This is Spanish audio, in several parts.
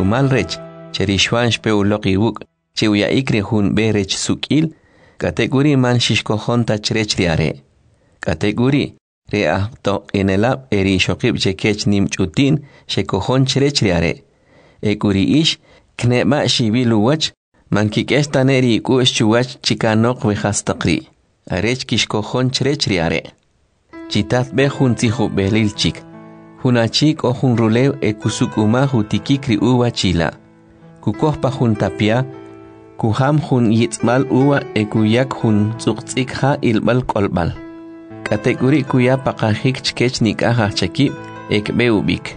rumal rech cherishwansh pe uloqiwuk che uya ikri hun berech sukil kategori man shishkohon tachrech riare kategori re ahto enelab eri shokib chekech nim chutin shekohon chrech riare ekuri ish knema shibiluwach man kikestaneri kush chuwach chikanok wehastaqri arech kishkohon chrech riare chitat be hun tihu belil chik hunachik o hun rulew ekusukuma hutikikri uwa chila kukohpa hun tapia kuham hun yitzmal uwa ekuyak hun tsuqtsikha ilbal kolbal kategori kuya pakahik chkech nikaha chaki ekbe ubik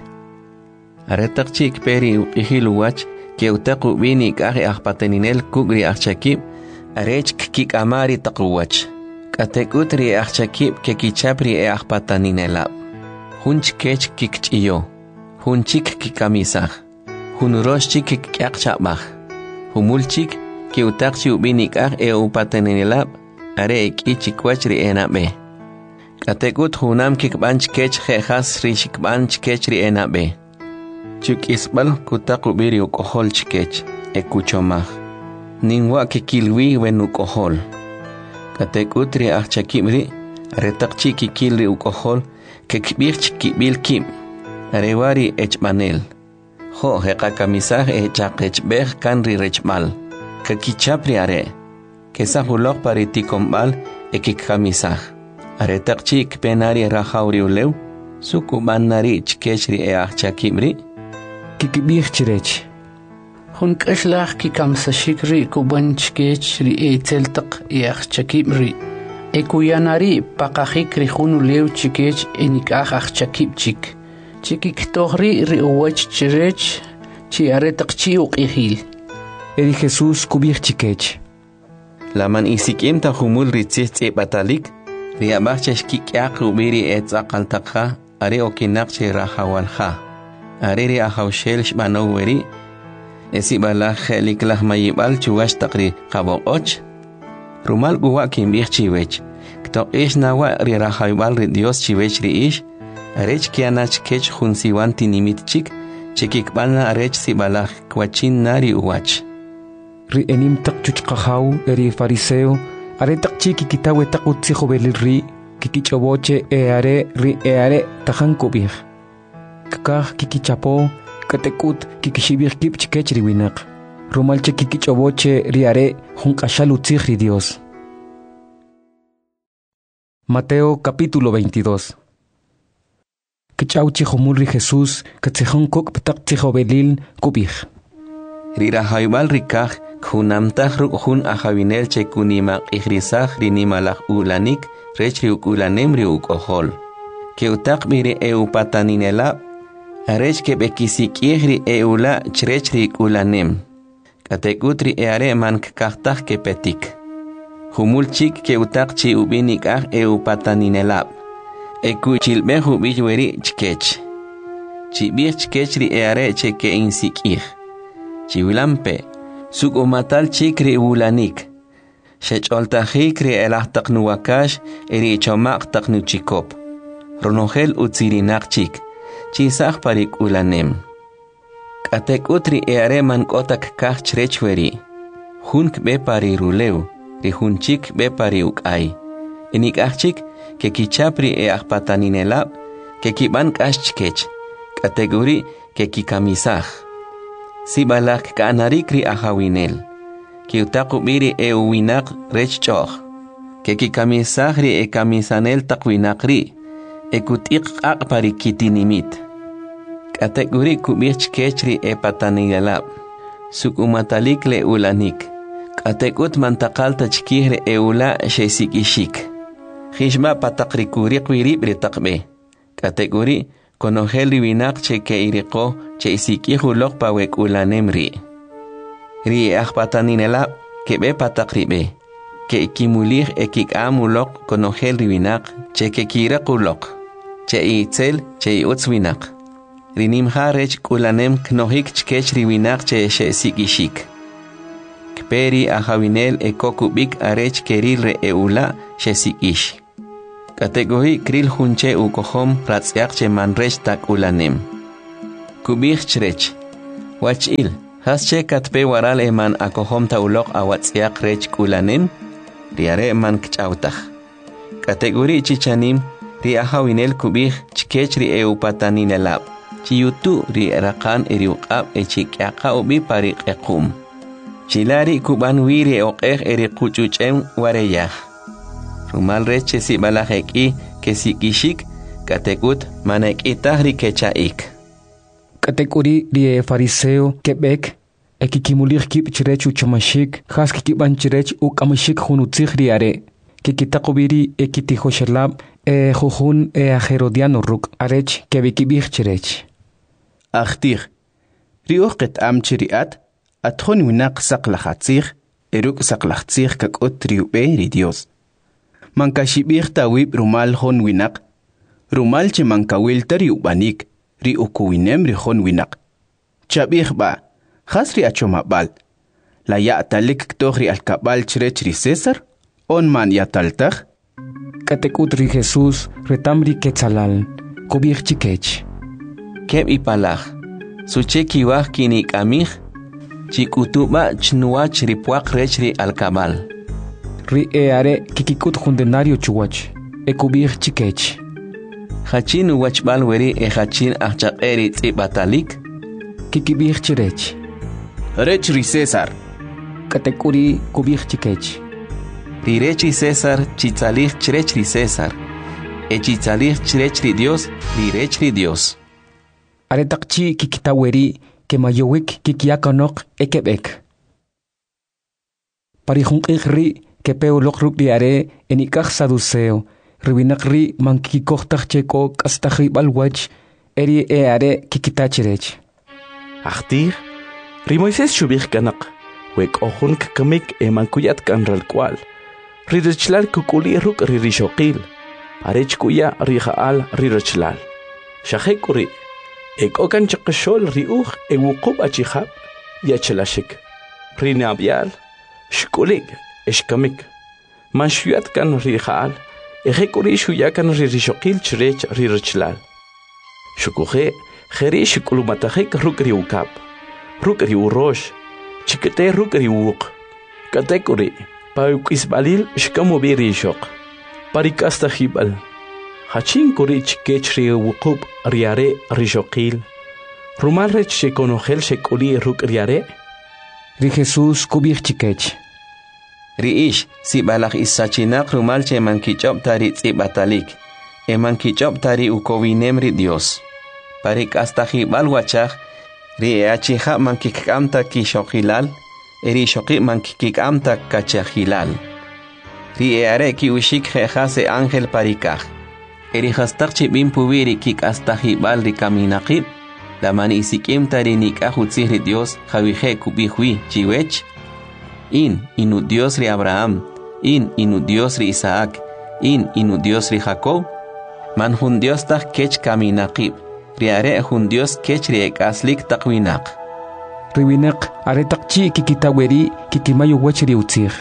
aretak chik peri upihiluwach keutak ubini kahe ahpateninel kugri achaki arech kik amari takuwach kategutri achaki kekichapri e ahpataninela hunch kech kikchiyo hunchik kikamisah hunuroshchik kikakchabah humulchik keutakchi ubini kah e upateninela are ekichikwachri enabe kategut hunam kikbanch kech khas rishikbanch kechri enabe chuk isbal kutaku biri ukohol chikech ekuchomah ninwa kikilwi wen ukohol katekutri achakimri retakchi kikilri ukohol kekbirch kibil kim arewari echmanel ho hekakamisah echaqechbeh kanri rechmal kakichapri are kesahulok paritikombal ekikamisah aretakchi penari rahauri ulew sukubanari chkechri achakimri kikbirchirech hun kashlach kikamsashikri kubanchkechri eteltaq achakimri ekuyanari pakahikri hunu lew chikech enikah achakipchik chikiktohri riwach chirech chi aretaqchi uqihil eri Jesús kubirchikech laman isikimta humul ritzitzi batalik riabachech kikyaq ubiri etzaqaltaqa are okinaqchi rahawalha areri ahawshel shbanoweri esibala kheliklah mayibal chuwash taqri qaboqoch rumal guwa kimbich chiwech kto ish nawa ri rahaybal ri Dios chiwech ri ish arech kianach kech hunsiwanti nimitchik chikikbana arech sibala kwachin nari uwach ri enim taqchuchqahaw eri fariseo are taqchiki kitawe taqutsi belil ri kikichoboche are ri are tajankubih kakah kikichapo katekut kikishibir kipchkech riwinak rumalche kikichoboche riare junkashalutzig ri Dios. Mateo capítulo 22. Kichauchi humul ri Jesús katzijonkok ptaqtzijobelil kubih rirahaybal rikaj kunamtaj rukjun ajavinel chekunimaq ihrisaj rinimalaj ulanik rech riukulanem riukohol keutaq biri eupataninela arech kebekisikihri eula chrech riukulanem katekutri eare man kaktaj kepetik humulchik keutaq chi ubinik aj eupataninela ekuchilbe hubiweri chkech chibir chkech ri eare cheke insikih chiwilampe sukumatal chikri ulanik shecholtajikri elahtaqnuwakash eri chomaq taqnuchikop ronogel utzirinaqchik chisaq parik ulanem katekutri eare man kotak kaj chrechweri hunk be pari rulew ri hunchik be pari ukay enikachik ke kichapri ahpataninelab ke kiban kashchkech kategori ke kikamisaj sibalak kanarikri ahawinel kiutaku biri euwinak rechchoh ke kikamisajri kamisanel taqwinakri ekutik aqpari kitinimit kategori kubich kechri patanigalab sukumatalik le ulanik katekut mantakalta chkihre eula shesikishik Hishma patakrikuri kwiribri takbe kategori konogeli winak che ke iriko che isikihu lokpa wek ulanemri ri ahpataninela kebe patakribe ke kimulih ekik amulok konogeli winak che ke kirakulok che itzel che utzwinak rinim harech ulanem knohik chkech riwinak che shesikishik kperi ahawinel ekokubik arech kerilre eula shesikish kategori kril hunche ukohom ratsiak che manrech tak ulanem kubich chrech Wachil, hasche katpe waral eman akohom taulok awatsiak rech kulanen, riare man kchautach. Kategori chichanim, ri ahawinel kubih chikech ri eupataninelab. Chiyutu ri rakan eriuqab echikyaka ubi pari ekum. Chilari kuban wiri oqeh eri kuchuchem wareyah. Rumal reche si balajeki kesikishik katekut manekitah ri kechaik. Kategori ri fariseo kebek ekikimulir kip chirech uchamashik has kikiban chirech ukamashik hunutzig riare. Kikitakubiri ekitihoshalab jujun ajerodiano ruk arech kebikibich chirech. Achtir riuqet am chiriat atjon winaq saqlahatzig eruk saqlahatzig kakot riube ri Dios. Mankashibir tawib rumal hon winaq rumal che mankawil tariubanik ri ukuwinem ri hon winaq. Chabih ba khasri achomabal la ya'talik ktohri alkabal chirech ri César on man yataltag. Katekut ri Jesús retamri quetzalal kubich chikech. Keb ipalaj, suchekiwaj kinik amij, chikutuba chnuach ripuak rechri alkabal. Ri eare kikikut jundenario chuwach, ekubich chikech. Hachin uwachbal weri hachin achaqeri tsibatalik, kikibich chirech. Rech ri César. Katekuri kubich chikech. Ri rechi César chitzalij chirech ri César, chitzalij chirech ri Dios, ri rech ri Dios. Aretakchi kikitaweri kemayowik kikiakanok ekebek. Parijunqijri kepeolok rukriare enikaj saduceo, ribinakri mankikikohtach cheko kastajri balwach eri eare kikitachirech. Achtir, ri Moisés shubich kanak, wek ohun kakamik mankuyat kanral kwal. Ririchlal kukuli ruk ririshoqil, arech kuya rijaal ririchlal. Shahekuri. Okan chakashol riuj ewuqub achihab yachelashik. Rinabial, shkulik, eshkamik. Manshuyat kan rijal, ejekuri shuyakan ririshokil chirech ririchlal. Shukuje, jeri shikulumatahek rukriukab. Rukriurosh, chikete rukriuk. Katekuri, paukisbalil shkamubirishok. Parikastahibal. Hachin kurich kechri wuqub riare rishoqil. Rumal rech shekonojel shekuli ruk riare. Ri Jesús kubich chikech. Riish si balaj isachinak rumal che mankichop tari tsibatalik. Mankichop tari ukowinem ri Dios. Parik astajibal wachaj. Ri achija mankikamta kishoqilal. Eri shoqi mankikamta kachajilal. Ri eare ki ushik jejase ángel parikaj. Eri hastarchi bin pubiri kik astajibal ri kaminaqib, la man isikim tari nikahutzi Dios javije kubihui chiwech. Inu Dios ri Abraham, inu Dios ri Isaac, inu Dios ri Jacob. Man hun Dios tak kech kaminaqib, riare hun Dios kech ri ekaslik takwinaq. Riwinaq aretakchi kikitaweri kikimayo wechri utzir.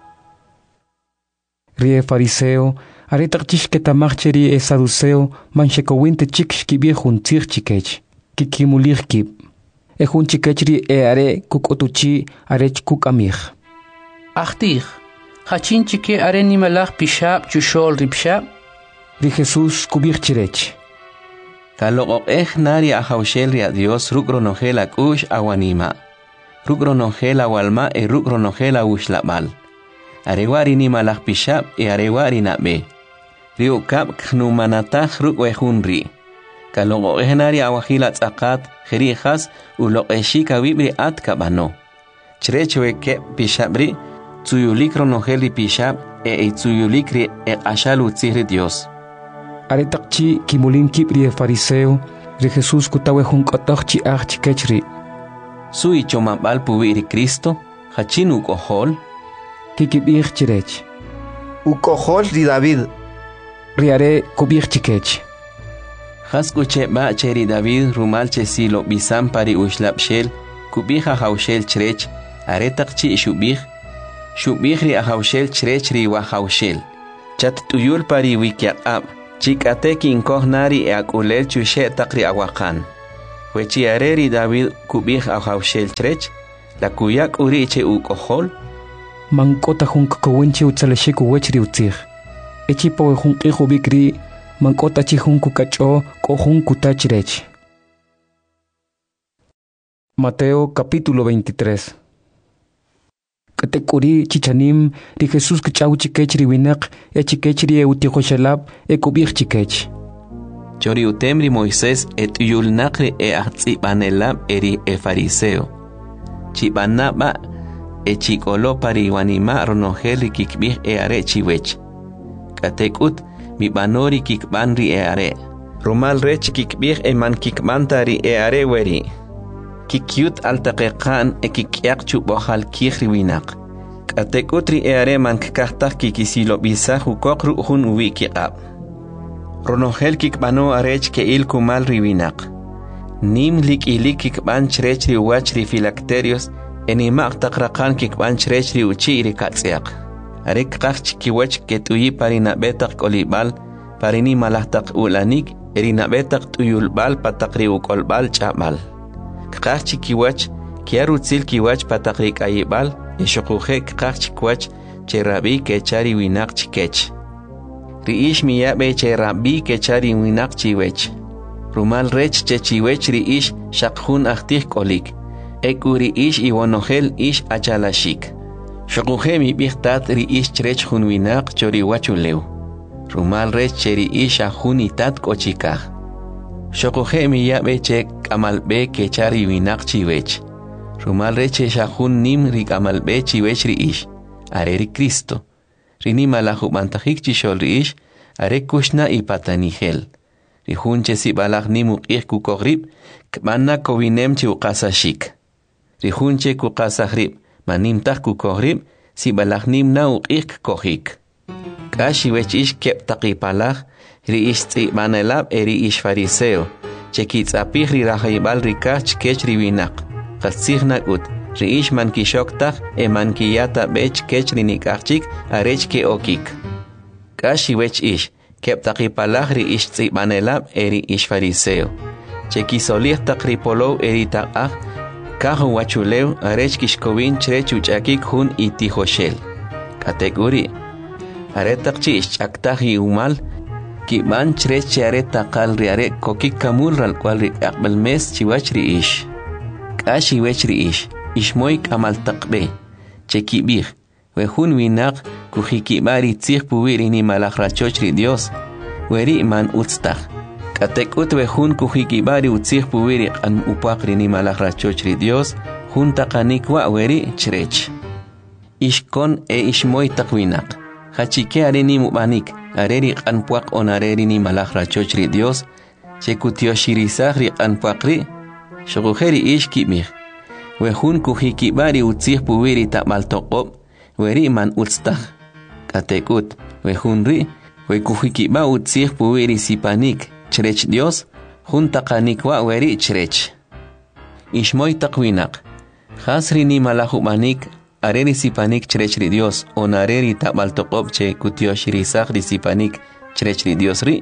Rie fariseo aretakchish ketamacheri saduceo manchekowinte chikshkibie juntzir chikech kikimulir kib ejun chikechri are kukotuchi arech kukamir Achtir hachin chike are nimalach pishab chushol ripshab Ri Jesús kubir chirech Kaloqej nari ahawshel ri a Dios rukronojel akush awanima rukronojel awalma rukronojel awushlabal arewari nimalach pishab arewari nabe Rio kap knumanatah rukwehunri. Kalongo ehnari awahila tsakat, jerijas, uloeshika vibri at kabano. Chrechweke pishabri, tsuyulikro nogeli pishab, tsuyulikri ashalu tzihri Dios. Aretakchi kimulin kipri fariseo, ri Jesús kutawehun kotochi achikechri. Sui chomabal pubiri Cristo, hachinu kohol. Kikibir chirech. Ukohol di David. Riare kubir chikech. Haskuche ba cheri David rumalche silo bisam pari ushlapshel, kubija haushel chrech, aretakchi shubih ri ahaushel chrech ri wahaushel. Chat tuyul pari wikiak ab, chikateki inkohnari akulel chushe takri awakan. Wechi areri David kubih ahawshel trech, la kuyak uriche ukojol. Mankota hunkakowinchi utsaleshiku wechri utzig. Echipo hunkihu bikri, mankota chihunku kacho kohunku tachrech. Mateo capítulo 23. Katekuri chichanim ri Jesús kachau chikechri winak chikechri utihoshalab kubih chikech. Chori utemri Moisés yul nakri ahtzibanelab eri fariseo. Chibanaba chikolo pari wanima ronogeli kikbih are chiwech. Katekut mi banori kikbanri are. Rumal rech kikbih man kikmantari are weri. Kikyut altaqiqan kikyak chubohal kihri winak. Katekutri are man kakahtak kikisilo bisa hukokru hun wikiqab. Ronogel kikbano arech ke il kumal riwinak. Nim lik ilik kikban chrech riwach filacterios enimak takraqan kikban chrech riuchi irikatziak. Arek qach kiwach ketuyi parina betak kolibal parini malahtak ulanik erina betak tuyulbal patakri ukolbal chabal. Qach kiwach kiarutzil kiwach patakrik ayibal eshokuhe qach kiwach cherabi kechari winak chikech. Riish miyabe che rabbi kechari winak chiwech. Rumal rech che chiwech riish shakhun ahtih kolik. Ekuri ish iwonogel ish achalashik. Shokuhe mi bihtat riish chrech hun winak chori wachuleu. Rumal rech che riish ahun itat kochikah. Shokuhe miyabe che kamalbe kechari winak chiwech. Rumal rech che shahun nim ri kamalbe chiwech riish. Areri Cristo. Rini malahu bantahik chishol riish, are kushna y patanigel. Rihunche si balak nimu ku kohrib, kmanna kovinem chi ukasa shik. Rihunche ku kasahrib, manim tak ku kohrib, si balak nim na uqik kohik. Kashi wech ish kep taqipalak, riish tzi manelab riish fariseo, chekitz apih ri rahayibal rikach kech riwinak. Qatzignak ut. Riish man kishoktak man kiyata bech kech rinikachik arech ke okik. Kashi wech ish, kep taqipalach riish tzibanelab riish fariseo. Chekisolih takripolov taqach, kahu wachuleu arech kishkovin chrech uchakik hun itihoshel. Kategori. Aretakchi ish chaktaj umal, kiban chrech aretaqal riare kokik kamul ral cual rik akbel mes chiwach riish. Kashi wech riish. Ishmoik amal taqbe, chekibir, wehun winak kuhikibari tzih puwiri ni malakrachochri Dios, weri man utztah. Katekut wehun kuhikibari utzih puwiri an upakri ni malakrachochri Dios, hun taqanikwa weri chrech. Ishkon ishmoy taqwinak, hachike areni mubanik, areri an puak on areri ni malakrachochri Dios, chekutioshirisak an puakri, shogujeri ishkibir. Wehun kuhikibari utzih puwiri tamaltoqob, weri man utztah. Katekut, wehun ri, kuhikiba utzih puwiri sipanik, chrech Dios, hun taqanikwa weri chrech. Ishmoy taqwinak, khasri ni malahubanik, areri sipanik chrech ri Dios, on areri tamaltoqob che kutioshirisak ri sipanik chrech ri Dios ri.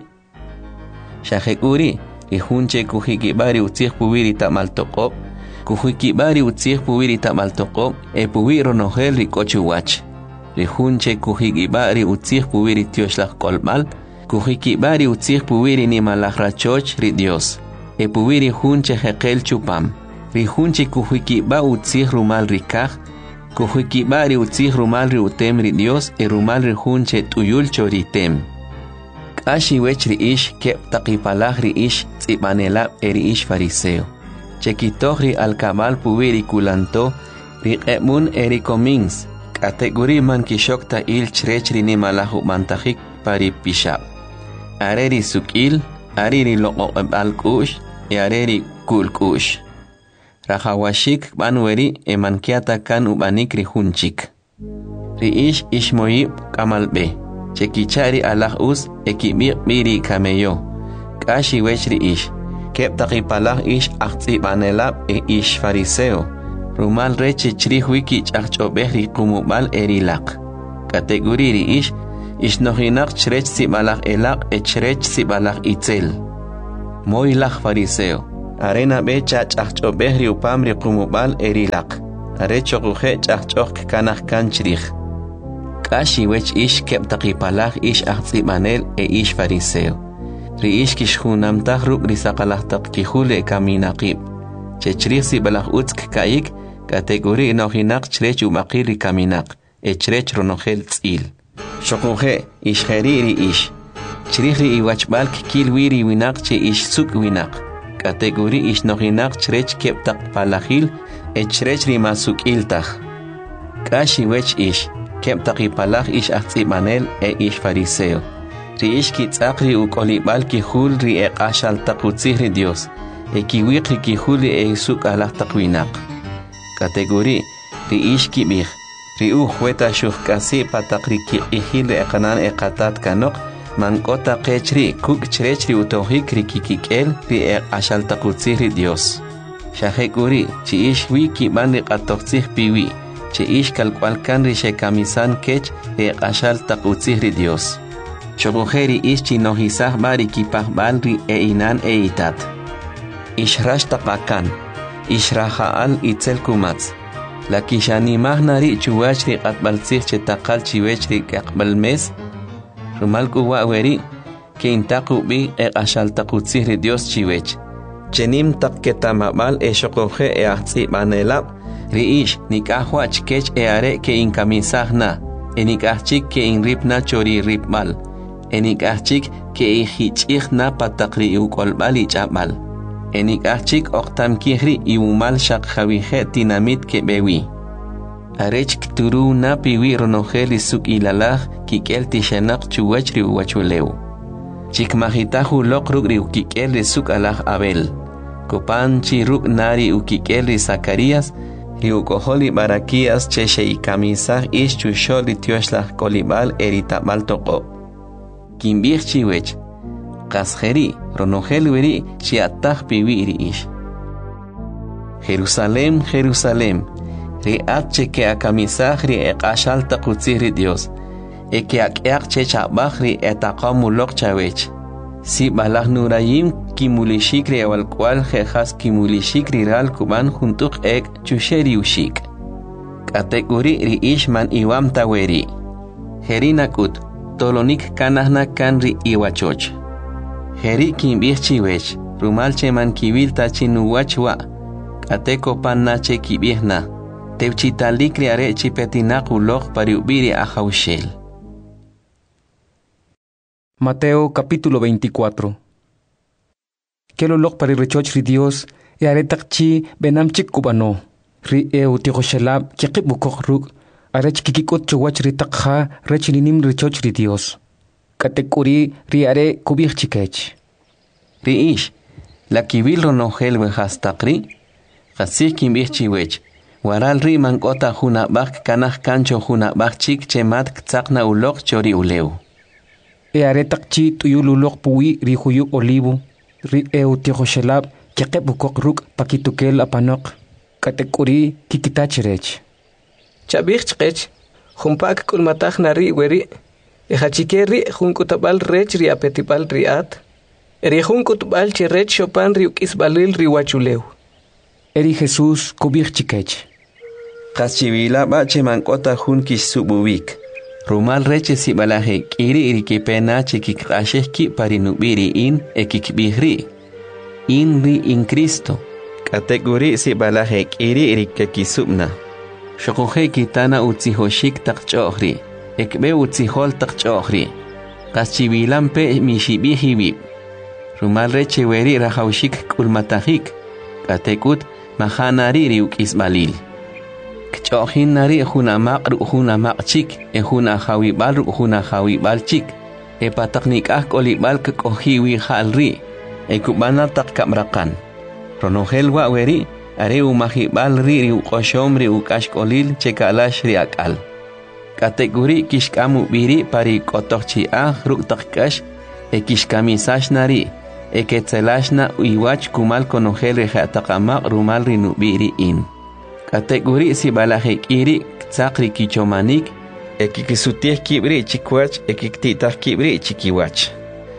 Shahekuri, rihun che kuhikibari utzih puwiri tamaltoqob, kuhikibari utzih puwiri tamaltoqob puwiro nogel rikochuwach. Rihunche kuhikibari utzih puwiri tioshlach kolmal, kuhikibari utzih puwiri ni malakrachoch ri Dios. Puwiri hunche hekel chupam. Rihunche kuhikiba utzih rumal rikaj, kuhikibari utzih rumal ri utem ri Dios rumal rihunche tuyul choritem. Kashi wech riish kep taqipalaj riish tzibanelab riish fariseo. Chekitohri alkabal puwiri kulanto, riqemun erikomins, kategori man kishokta il chrechri ni malahu mantajik pari pishab. Areri sukil, ariri loqoqebal kush, areri kul kush. Rahawashik banweri emankiata kan ubanik rihunchik. Riish ishmoyib kamalbe, chekichari alah us ekibir biri kameyo. Kashi wech riish. Kep taqipalaj ish ahtzibanelab ish fariseo. Rumal reche chrih wiki chachobeh rikumubal erilaq. Kategori riish ishnohinak chrech sibalaj elaq chrech sibalaj itzel. Moilaj fariseo. arena be chach'ach'obej ri upam ri qumubal erilaq are choquje ch'ach'oq kanaj kanchrig k'ashi wech ish kebtaqipalaj ish ajtzimanel e ish fariseo ri ish kishjunamtaj ruk' ri saqalajtaq kijule kaminaqib chechrig sibalaj utzk ka'ik kategori nojinaq chrech umaqir ri kaminaq echrech ronojel tz'il xoquje ishjeri ri ish chrig ri iwachb'al kikilwi ri winaq che ish suk winaq kategori ish nojinaq chrech kebtaq palajil echrech ri masuk'iltaj k'ashi wech ish kebtaqipalaj ish ajtzimanel e ish fariseo ri ish kitz'aq ri uk'olib'al kijul ri eq'axaltaq utzij ri Dios kiwiq ri kijul ri suk alajtaq winaq kategori ri ish kib'ij ri weta xujk'asi pataq ri kiq'ijil ri eqanan eqatat kanoq mank'ota qech ri kuk' chrech ri utojik ri kikik'el ri eq'axaltaq utzij ri Dios xajek'uri chi ish wi kib'an ri q'atojtzij piwi che ish kalk'ualkan ri xekamisan kech ri eq'axaltaq utzij ri Dios xoquje ri ish chinojisaj b'a ri kipajb'al ri inan itat ish rax taqakan ish raja'al itzel kumatz la kixanimaj nari chuwach ri q'atb'altzij che taqal chiwech ri k'aqb'al mes rumal k'uwa weri ke intaq ub'i eq'axaltaq utzij ri Dios chiwech chenim taq ketamab'al xoquje ajtzi'b'anelab ri ish nik'aj wach kech are ke inkamisaj na nik'aj chik ke inripna chori ripb'al nik'aj chik ke ijich'ij na pataq ri uk'olb'al ich'ab'al nik'aj chik oqtamkij ri iwumal xaq jawije tinamit keb'ewi arech kturu na piwi ronojel ri suk ilalaj kik'el tixenaq chuwach ri uwachulew chikmajitaj uloq ruk' ri ukik'el ri suk alaj Abel kopanchi ruk' nari ukik'el ri Zacarías ri uk'ojol ri Baraquías che xeikamisaj ish chuxol ri tioxlaj kolib'al eritab'al toqo kinb'ij chiwech qasjeri ronojel weri xiataj piwi ri ish Jerusalén Jerusalén ri at che ke akamisaj ri eq'axaltaq utzij ri Dios ke ak'yaq che chabaj ri etaqam uloq chawech si balaj nurayim kimulishik ri awalkwal jejas kimulishik ri ral kuban juntuq ek chusheri ushik kategori ri ish man iwam taweri herinakut tolonik kanahna kan ri iwachoch heri kinb'ij chiwech rumal che man kiwil ta chinuwachwa kateko panna che kib'ij na tewchitalik ri are chipetinaq uloq pari ubiri ajawshel Mateo capítulo 24. Que lo lok para rechoch ri Dios e aretak chi benam chik kubano ri utihoshalab kikip bukok ruk arech kikikot chowach ri takha rechininim rechoch ri Dios katekuri ri are kubih chikech ri ish la kibil ronojel wehastaqri qasih kimbih chiwech waral ri mankota junabak kanaj kancho junabak chik chemat ktzaqna uloq chori ulew e aretak chi tuyul uloq puwi ri huyu olivo ri utihoshalab kikip bukok ruk pakitukel apanok katekuri kikitachirech chabih chqech jumpak kulmataj nari weri hachikeri junkutabal rech ri apetibal riat eri junkutbal cherech chopan ri ukisbalil ri wachulew eri Jesús kubih chikech qaschivila ba che mankota jun kisubuwik rumal reche sibalaje kiri iri kipena che kikasheki parinubiri in ekikbihri in ri in Cristo kategori sibalaje kiri iri kekisubna shokoje kitana utzihoshik taqchohri ekbe utzihol taqchohri qaschivilampe mishibihibi rumal reche weri rahawshik kulmatahik katekut mahanari ri ukisbalil kchohin nari hunamaq ru hunamaq chik hunahawibal ru hunahawibal chik pataknik kolibal kohiwi halri kubana taqkamraqan ronojel wa weri are umahibal ri uqoshom ri ukashkolil chekalash ri akal kategori kishkamu biri pari kotochi ru taqkash kishkamisash nari eketzelashna iwach kumal konojel ri hataqamaq rumal ri nubiri in kategori sibalaje kiri tzaqri kichomanik ekikisutih kibri chikwach ekiktitah kibri chikiwach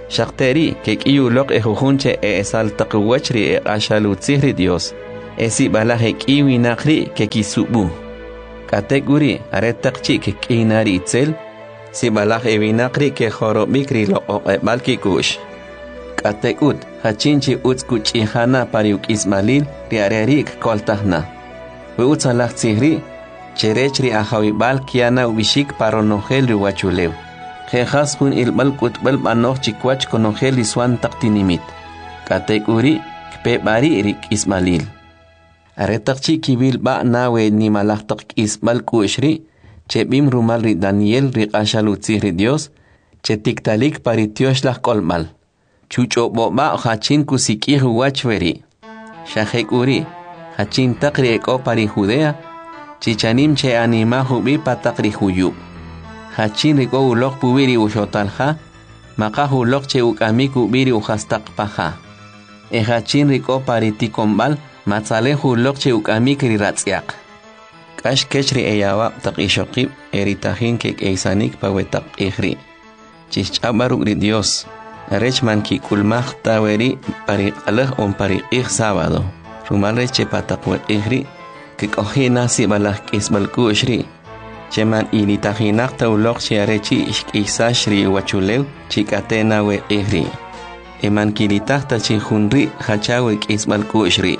Shakteri que kiulok ejujunche esaltakuwachri ashalutzihri Dios. Esi balaje kiwinakri que kisubu. Kateguri aretakchi que kinari itzel. Si balaje evinakri que jorobikri lo oqebalki kush. Katekut hachinchi utskuchihana pariuk ismalil riarerik koltahna. Utzalak tsihri cherechri ahawibal kiana ubishik paronogel riwachulew. Jejas hun ilbal kutbal banoch chikwach konogel iswan taktinimit. Katekuri kpebari rik ismalil. Aretakchi kibil ba nawe ni malaktak ismal kushri chebim rumal ri Daniel ri ashalutzihri Dios chetiktalik paritioshlah kolmal. Chucho boba hachin kusikih wachveri. Shahekuri hachin takri eko pari Judea. Chichanim che anima hubi patakri huyub. Hachin riko ulok pubiri ushotalha. Maka ulok che ukamik ubiri uhastak paha. Hachin riko pari tikombal. Matzale ulok che ukamik riratsiak. Kash kechri eyawa tak ishokib eritahin kek eisanik pawetak ihri. Chichabaruk ri Dios. Rechman ki kulmach taweri pari alah pari sábado. Rumalre che patakwe ihri. Que cogina si balas kisbalku shri. Cheman ilitahinak taulok si arechi ishkisa shri wachulew chikatena we ihri. Eman kilitah ta chihunri hachawe kisbalku shri.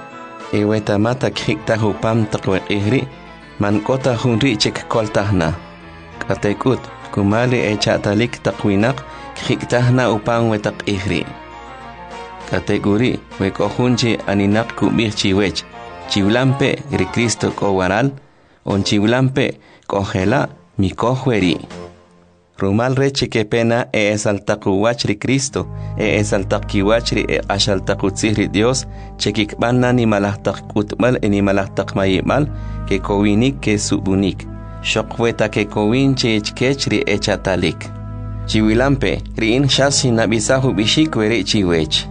Ewe tamata khikta hupam takwe ihri. Man kota hunri chik koltahna. Katekut kumali echatalik takwinak khiktahna upang wetak ihri. Kategori we kohunchi aninak kubih chiwech. Chiulampe ri Cristo ko waral, on chiulampe kojela mi kojueri. Rumal reche que pena esaltakuwachri Cristo, esaltakiwachri ashaltakutzihri Dios, chekikbana ni malahtakutmal ni malahtakmayimal, que kowinik que subunik. Shokweta que kowinche echkechri echatalik. Chiulampe riin shashi nabisahu bishikweri chiwech.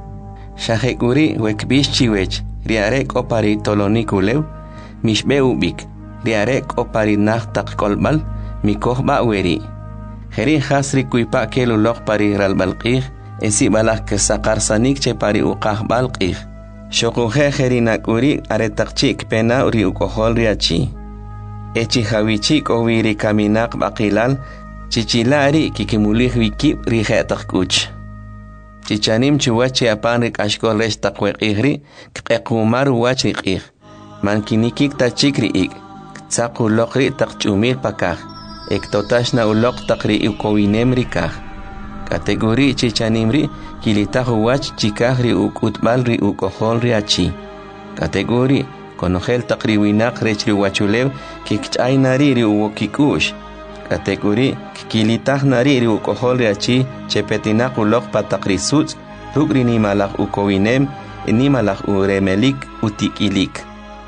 Shahekuri wekbish chiwech. Riarek opari tolonikulew, mishbe ubik, riarek opari nachtak kolbal, mikohba weri. Heri hasri kuipa kelulok pari ralbalqih, esi balak kesakar sanik che pari uqah balqih. Shokuhe herinak uri aretakchik pena uri ukohol riachi. Echi hawichik oviri kaminak bakilal, chichilari kikimulih wikip rihetak kuch. Chichanim chuwachi apanrik ashkol resh takwek ihri, kqequmar wachi ih. Mankinikik tachikri ik, tsaku lokri takchumir pakah, ektotashna ulok takri ukowinem rikah. Kategori chichanimri, kilitahu wach chikahri ukutbalri ukoholri achi. Kategori, konogel takri winak rechri wachulew, kikchaynari ri uwokikush. Kategori kilitah nari ri ukohol riachi chepetinak ulok patakrisut rugri ni malak ukowinem ni malak uremelik utikilik.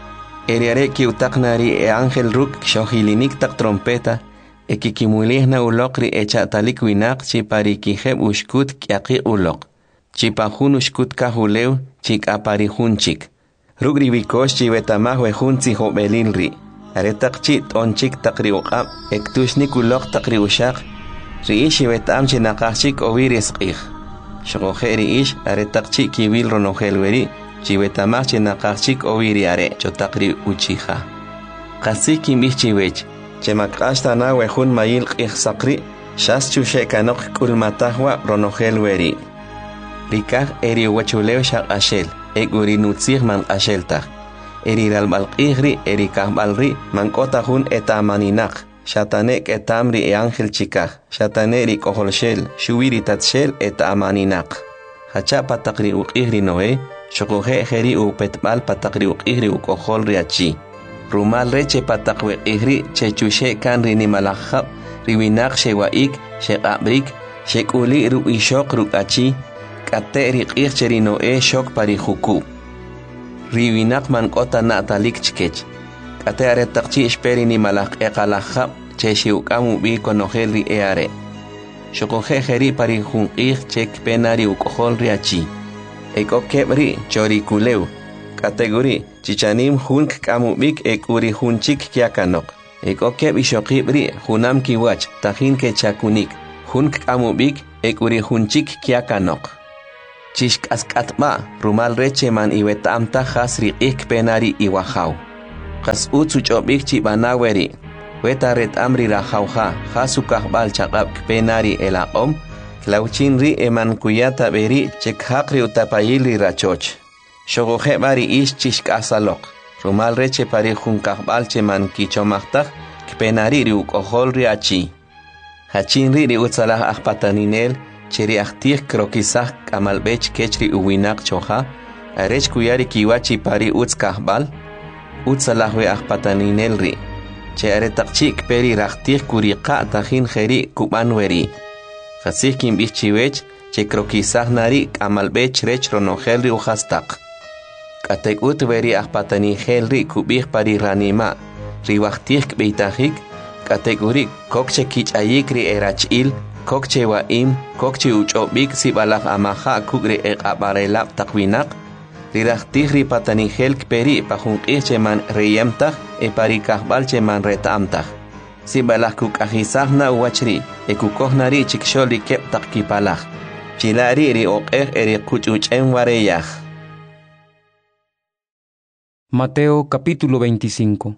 Eriare ki utak nari angel ruk shohilinik tak trompeta ekikimulihna ulok ri echatalik winak chipari kijeb ushkut kiaki ulok. Chipahun ushkut kahulew chik aparihunchik. Rugri vikosh chivetamah wehunzi hobelilri. Aretak chit onchik takri uqab, ektushnik ulok takri ushak, riish wetam chinakachik oviris qih. Shokohe riish aretak chik kibil ronohelweri, chiwetamach chinakachik oviri are, chotakri uchiha. Kasik kimich chiwech, chemakashta na wehun mayil qih sakri, shas chushe kanok kulmatahwa ronohelweri. Rikah eri wachulew shak ashel, eguri nutzih man asheltah. Eri ralbalqihri eri kahbalri mankotahun etamaninak shatanek etamri e ángel chikah shataneri koholshel shuwiri tatshel etamaninak hacha patakri uqihri noe shokohe heri upetbal patakri uqihri ukoholri achi rumal reche patakwe ihri chechushe kanri ni malahab riwinak shewaik shekabrik shekuli ru ishok ru achi kateri qihcheri noe shok pari huku Riwinak man kota na talik chikech. Kate are takchi esperi ni malak ekalahab che shiukamu bi konogel ri eare. Shokohe heri pari hunqih chek penari ukohol ri achi. Eko kebri chori kulew. Kategori chichanim hunk kamu bik ekuri hunchik kiakanok. Eko keb ishokibri hunam kiwach tahin ke chakunik. Hunk kamu bik ekuri hunchik kiakanok. Chishk askatma rumal reche man iwetamta has riqik penari iwahaw. Kas utsu chobik chibanaweri. Weta ret amri rahawha hasukah bal chaqab penari elaqom. Klauchinri eman kuyata beri chekhakri utapayili rachoch. Shogohe bari ish chishk asalok. Rumal reche pari hunkah bal cheman kichomachtak penari riuk ohol riachi. Hachinri ri utsalah ahpataninel. Cheri ahtih krokisah kamalbech kechri uwinak choha, arech kuyari kiwachi pari uts kahbal, utsalahwe ahpataninelri. Che aretakchik peri rahtih kuriqa tahin kheri kubanweri. Khasih kimbichiwech, che krokisah nari kamalbech rech ronohelri uhastak. Katek utveri ahpatanihelri kubih pari ranima, riwahtih kbeitahik, kategori kokche kichayikri erachil, kokche waim, kokche uchobik sibalak amaha kugre abarelap takwinak, rirahtih ripatanihel kperi pahungkih cheman reyemtah pari kahbal cheman retamtah. Sibalak kukahisah na uwachri, kukohnari chiksholi kep takkipalak. Chilari ri oqeh eri kuchuchen wareyah. Mateo capítulo 25.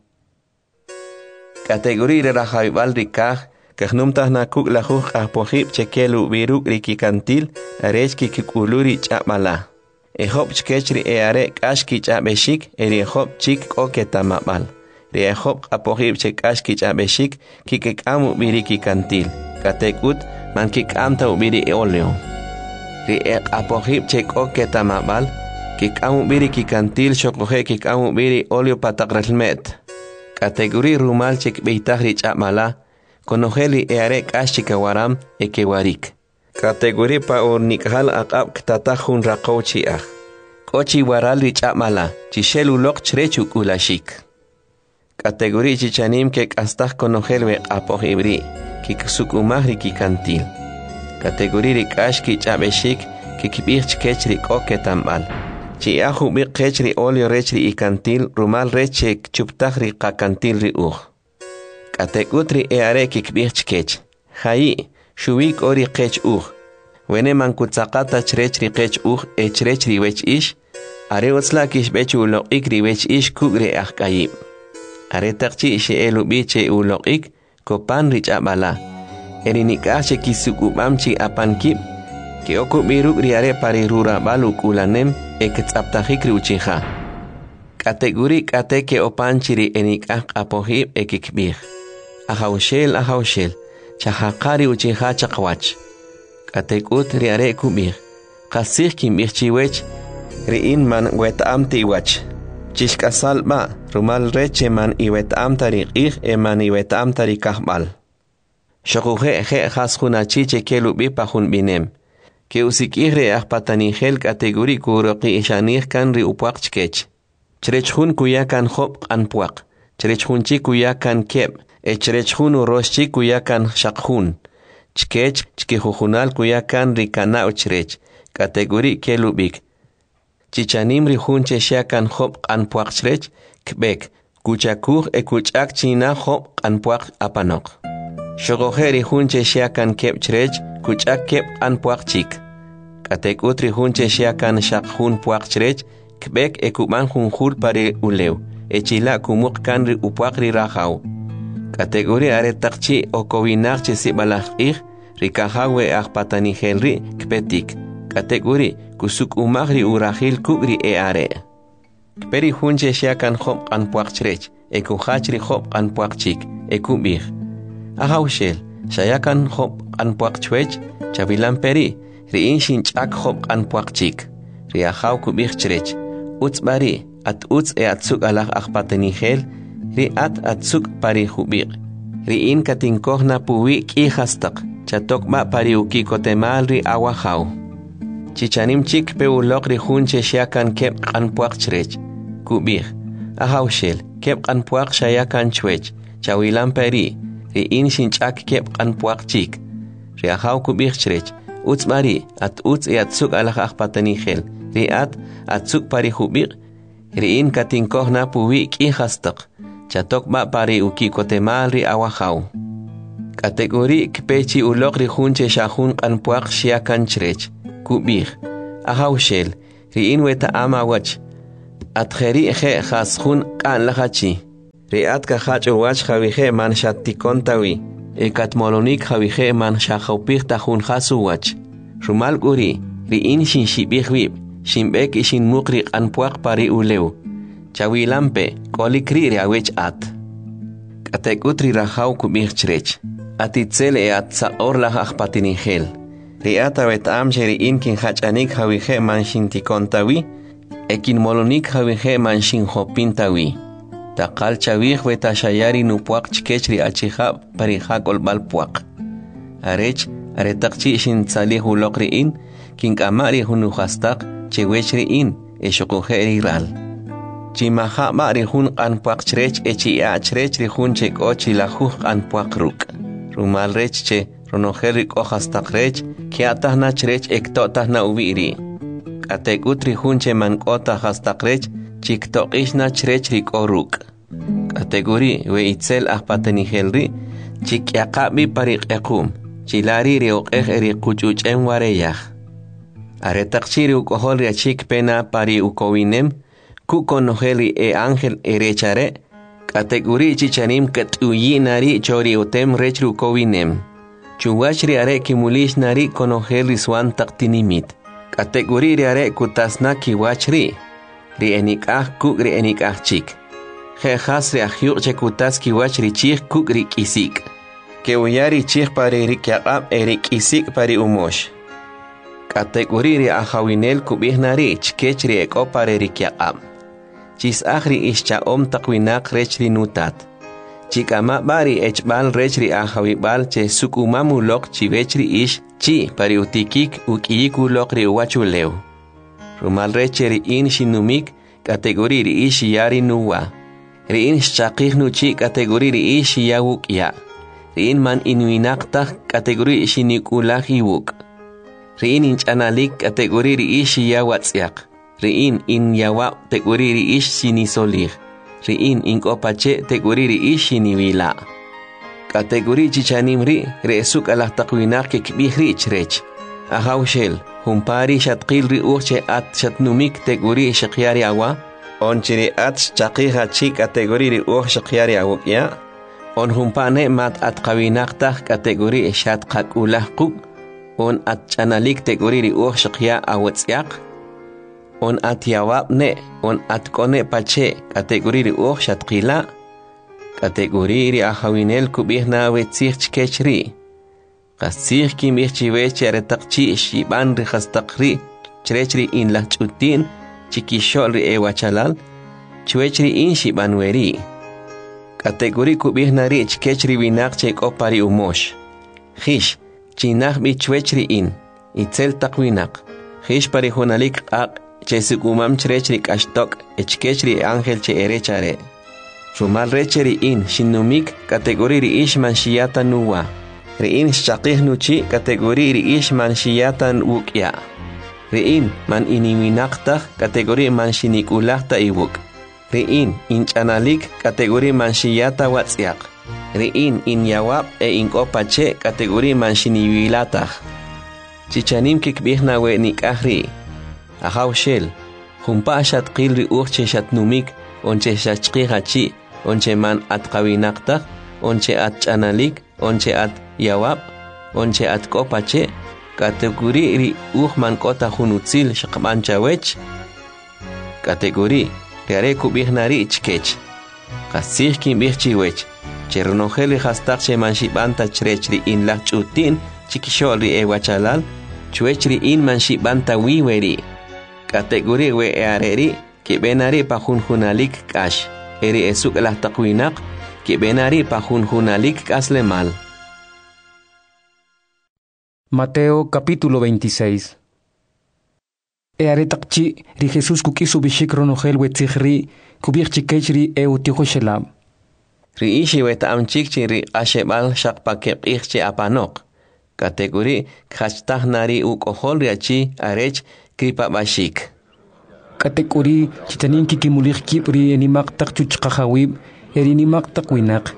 Categoría de rajaibal rikah, Kahnumtah nakuk lahuh ahpohib chekelu biruk rikikantil, arechki kikuluri chapmala. Ehop chkechri eare kashki chapeshik, erihop chik oketamabal. Rehop apohib chekashki chapeshik, kikekamu birikikantil. Katekut man kikamta ubiri eoleo. Riek apohib chek oketamabal, kikamu birikikantil shokohe kikamu biri oleo patakrelmet. Kategori rumal chek beitahri chapmala, Konojeli earek ashikawaram ekewarik. Kategori pa ornikhal aqab ktatahun raqochiah. Kochi warali chapmala, chishelu lok chrechuk ulashik. Kategori chichanim kek astah konojelwe apoh ibri, kiksuk umahri kikantil. Kategori rikashki chabeshik, kikibich kechri oketambal. Chiahu bi kechri olio rechri ikantil, rumal rechek chuptahri kakantil ri Katekutri eare kikbich kech. Hai, shuwik ori kech Wene mankutsakata chrechri kech chrechri wech ish. Are utslakish bechu ulok ri wech ish kugre ahkayib. Are takchi ishe elu biche ulok kopan rich abala. Erinikashe kisukubamchi apankib. Keoku biruk riare pari rura baluk ulanem eketsaptahikri uchiha. Kategori kateke opanchiri enikah apohib ekikbih. Ahaushel, chahakari uchiha chakwach. Katekut riare kubir. Kasih kimbir chiwech, riin man wetamti wach. Chishkasal ba, rumal reche man iwetamtari man iwetamtari kahbal. Shokuhe he hashunachi chekelu bipahun binem. Ke usikihre ahpatanihel kategori kuroki ishanir kan ri upwakchkech. Chrechhun kuyakan hop anpuak. Chrechhunchi kuyakan keb. Echrechhun uroshchi kuyakan shakhun. Chkech chkihujunal kuyakan rikana uchrech. Kategori kelubik. Chichanim rihunche shakan hop anpuakchrech. Kbek. Kuchakuh kuchak china hop anpuak apanok. Shogohe rihunche shakan keb chrech. Kuchak keb anpuakchik. Katekut rihunche shakan shakhun puakchrech. Kbek ekuman hunjur pare uleu. Echila kumuk kanri upuakri rahau. Kategori are takchi okowinakchi sibalahih, rikahawe ahpatanihelri kpetik. Kategori kusuk umahri urahil kugri are. Kperi hunche shakan hop anpuakchrech, ekuhachri hop anpuakchik, ekubih. Ahaushel, shayakan hop anpuakchwech, chavilan peri, riinshin chak hop anpuakchik. Riahau kubih chrech. Utsbari, at uts atsuk alah ahpatanihel, Riat atsuk pari hubir. Riin katinkohna puwi kihastak. Chatokma pari ukikotemal ri awahau. Chichanim chik peulok ri hunche shakan kep anpuak chrech. Kubir. Ahaushel, kep anpuak shayakan chwech. Chawilan peri. Riin shinchak kep anpuak chik. Riahau kubir chrech. Utsmari at uts atsuk alah ahpatanihel. Riat atsuk pari hubir. Riin katinkohna puwi kihastak. Chatok ba pari ukikotemal ri awahau. Kategori kpechi ulok rihunche shahun kanpuak shiakan chrech. Kubir. Ahaushel. Riin weta ama wach. Atjeri je khashun kan lahachi. Riat ka hach wach javije man shatikontawi. Ekat molonik javije man shahaupik tahun hasu wach. Rumal guri. Riin shin shibihwib. Shimbek ishin mukri kanpuak pari uleu. Chawilampe. Kolikri riawech at. Katekutri rahau kubir chrech. Atitzel at saor la akpatinigel. Riata vetam sheriin kin hachanik javije man shintikontawi. Ekin molonik javije man shinhopintawi. Takal chavij veta shayari nupuak chkechri achija parijak olbalpuak. Arech aretakchi shin salih ulokriin kin kamari hunuhastak chewechriin eshokujeri ral. Chimaha mari hun anpuak chrech echi achrech rihun chek ochi la huj anpuak ruk. Rumal rech che ronojerik ohastak rech kiatahna chrech ektotahna ubiri. Katekutri hunche mankota hastak rech chiktoqishna chrech rik oruk. Kategori we itzel ahpatenigelri chikyaqabi parik ekum. Chilari rioqej eri kuchuchen wareyah. Aretaqchiri ukohol riachik pena pari ukowinem kukonojeli e ángel erechare. Kategori chichanim katuyinari chori utem rechru kowinem. Chuwachri are kimulish nari konojeli swan taktinimit. Kategori are kutasna kiwachri. Ri enikah kuk ri enikah chik. Jejas ri ahyuk chekutas kiwachri chik kuk ri kisik. Keuyari chik pari ri kyaqab eri kisik pari umosh. Kategori ri ahawinel kubihnari chkechri eko pari ri kyaqab. Chis akhri ischa om takwinak rechri nutat. Chikama bari echbal rechri ahawibal che sukumamu lok chivechri ish chi pari utikik ukiyiku lok ri uwachuleu. Rumal rechri in shinumik kategori ri ish yari nuwa. Ri in shchakih nuchi kategori ri ish yawuk ya. Ri in man inuinaktak kategori shinikulak iwuk. Ri in inchanalik kategori ri ish yawatsyak. Riin in yawa teguriri ish sinisolir. Riin in kopache teguriri ish siniwila. Kategori chichanimri resuk alah takwinak kikbihri chrech. Ahaushel humpari shatqil ri urche at shatnumik teguri shakyari awa. Onchiri at chaqiha chi kategori ri ur shakyari awukya. On humpane mat at kawinakta kategori shatqakulah kuk. On at chanalik teguri ri ur shakya awatsyak. On at yawab ne, on at kone pache, kategori ri uch shatqila. Kategori ri ahawinel kubihna wetzich chkechri. Kasich kim ichchiweche aretaqchi shiban ri hastakri, chrechri in la chutin, chikishol ri ewachalal, chwechri in shiban weri. Kategori kubihna ri chkechri winak chek opari umosh. Hish, chinach bi chwechri in, itzel takwinak. Hish pari hunalik ak, Chesugumam chrechri kashtok echkechri ángel che erechare. Rumal recheri in shinumik kategori ri ishman shiyata nuwa. Ri in shaqih nuchi kategori ri ishman shiyata wukya. Ri in man iniwinakta kategori man shinikulakta iwuk. Ri in inchanalik kategori man shiyata watsyak. Ri in yawab e inkopache kategori man shiniwilatah. Chichanim kikbihna we nikahri. Ahaushel, humpa shatqil ri urche shatnumik, onche shachqihachi, onche man at kawinakta, onche at chanalik, onche at yawab, onche at kopache, kategori ri man kota hunutzil shakmanchawech, kategori riare kubihnari chkech, kasih kim bihchiwech, chernoheli hastakche man shibanta chrechri in la chutin, chikishol ri ewachalal, chwechri in man shibanta wiweri. Kategori we eareri ki benari pa hunhunalik kash. Eri esuk lah takwinak ki benari pa hunhunalik kaslemal. Mateo capítulo 26. Earetakchi ri Jesús kukisu bishik ronogel wetzihri kubik chikechri eutijo shelam. Ri ishi weta amchikchi ri ashebal shakpakep ichchi apanok. Kategori khastahnari ukohol riachi arech kripa bashik. Kategori chitanin kikimulik kipri enimak tak chuchkahawib erinimak takwinak.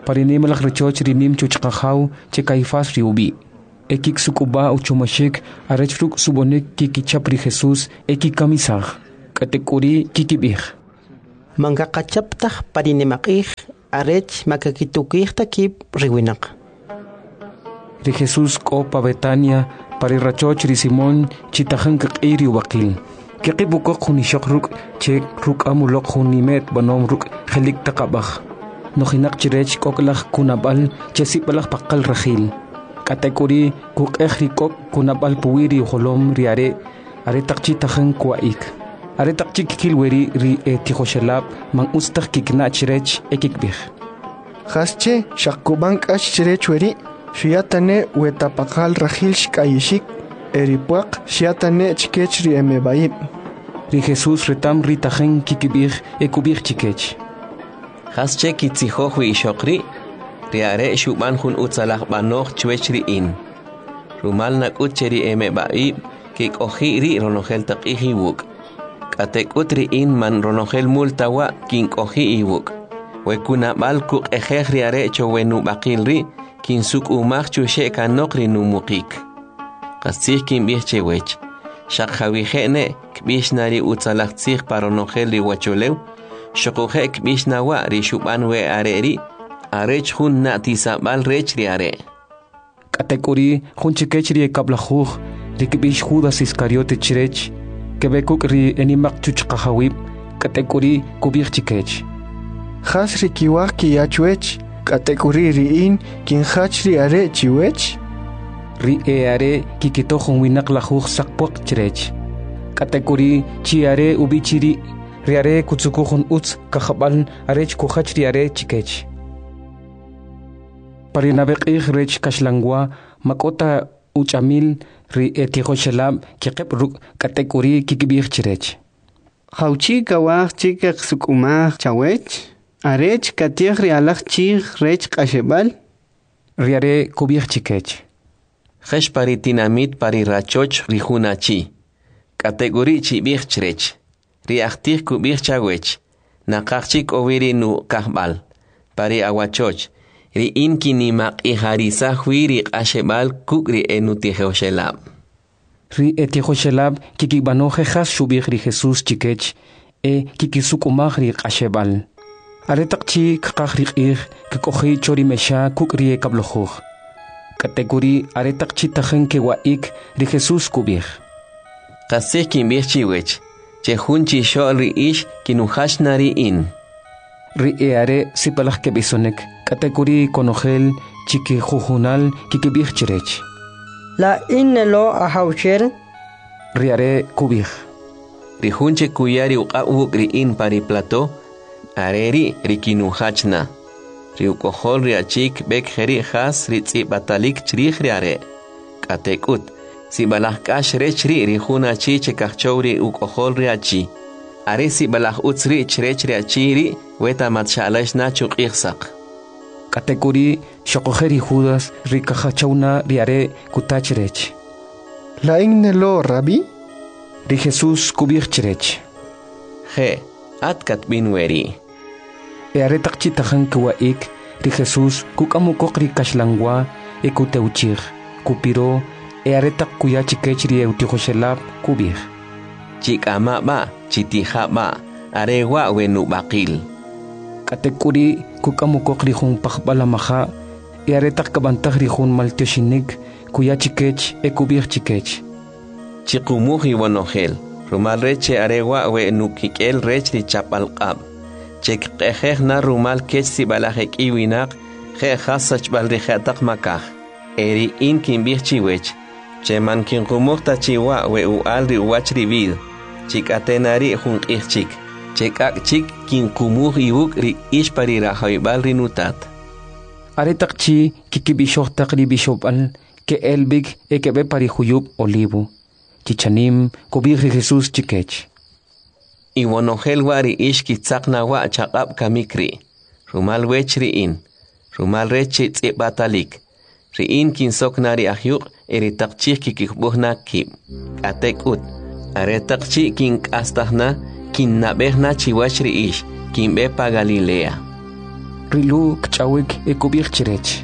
Parinimalak rechoch rinim chuchqahaw che Caifás riubi. Ekik sukuba uchumashik arechfruk subonek kikichapri Jesús ekikamisaj. Katekuri kikibij. Mangakachaptaj parinimakij arech makakitukij takib riwinak. Ri Jesús kopa Betania parirachoch ri Simón chitajan kakiri wakil. Kikibukok hunishok ruk che ruk amulok hunimet banom ruk helik takabaj. Nohinak chirech koklaj kunabal che sipalaj pakal rajil. Katekuri kuk ejrikok kunabal puwiri holom riare are takchitajan kuaik. Are takchik kilweri ri etihoshelab man ustak kikna chirech ekikbih. Hasche shakubank ash chirech weri shiatane wetapakal rajil shkayishik eripuak shiatane chikech ri emebaib. Ri Jesús retam ritajen kikibih ekubih chikech. Hasche kitzijohwi ishokri riare shuban hun utzalaj banoch chwechri in. Rumal nakut cheri emebaib kik ojiri ronogel taqihi wuk. Katek utri in man ronogel multawa kin oji iwuk. Wekuna balkuk ejehri are chowenu bakilri kin suk umach chushe kanokri numukik. Kasih kin bihche wech. Shak javijene kbishnari utzalaktsih paronogel ri wacholew. Shokuhe kbishnawa ri shubanwe areri. Arech hun natisabal rech ri are. Katekuri hun chikechri kablajuj rikbish Judas Iscariote chirech. Kebekuk ri enimak chuchqahawib katekuri kubih chikech. Has rikiwak kiyachuech katekuri riin kin hachri are chiwech. Ri are kikitojon winak lajuj sakpok chirech. Katekuri chi are ubichiri ri are kutsukujon utz kahabal arech kuhachri are chikech. Parinabek rech kashlangwa makota uchamil ri etihoshelab kikep ruk katekuri kikibih chirech. Hauchi kawaj chikak sukumaj chawech arech katiej rialaj chig rech kashebal riare kubih chikech. Jesh pari tinamit pari rachoch rihunachi. Kategori chibih chirech. Riachtih kubih chawech. Nakachik oviri nu kahbal. Pari awachoch. Ri inki nimak iharisa huiri ashebal kukri enutihoshelab. Ri etihoshelab kikibanoje has shubih ri Jesús chikech kikisukumaj ri ashebal. Aretakchi kakaj ri kikoji chori mesha kukri kablojuj. Kategori aretakchi tajen kewaik ri Jesús kubih. Kasih kinbih chiwech. Chehun chishol ri ish kinuhashnari in. Ri are sipalaj kebisonek. Kategori konogel chiki jujunal kikibih chirech. La innelo ahaucher Riare kubih. Rihunche kuyari uqawuk ri in pari plato. Areri rikinuhachna. Riukohol riachik bek heri has ritzi batalik chirich riare. Katekut. Si balah kash rechri rihuna chi chekachowri ukohol riachi. Are si balah utsri chrech riachiri weta matshalash na chuk ihsak. Kategori shokojeri Judas rikajachawna riare kutachrech. La innelo rabi Ri Jesús kubih chirech. Je, atkat binweri. Are takchi tajan kuwaik ri Jesús kukamukok ri kashlangwa ekuteuchir kupiro are tak kuya chikech ri eutihoshelab kubih. Chikama ba, chitija ba, arewa wenu bakil. Katekuri kukamukok ri jun pakbalamaja are tak kabantaj ri jun maltioshinik kuya chikech ekubih chikech. Chikumuji wanogel. Rumal reche arewa wenu kikel rech ri chapalqab. Chek na rumal kech si balajek iwinak je hasach balrijatak makaj. Eri in kinbih chiwech. Cheman kinkumukta chiwa we ualri uachri vid. Chik atenari jun chik. Chekak chik kinkumuj iwuk ri ishpari rajoibal rinutat. Aretakchi kikibishoktak ri bishopal ke elbig ekebe pari huyub olivo. Chichanim kubih ri Jesús chikech. Iwanogel wari ishkitzakna wa chaqab kamikri. Rumal wechri in. Rumal rechi tzibbatalik. Ri in kinsoknari ahyuk eritakchik kikikbuhna kib. Atek ut. Aretakchi kinkastahna kinnabehna chiwachri ish. Kimbepa Galilea. rilu kchawik ekubir chirech.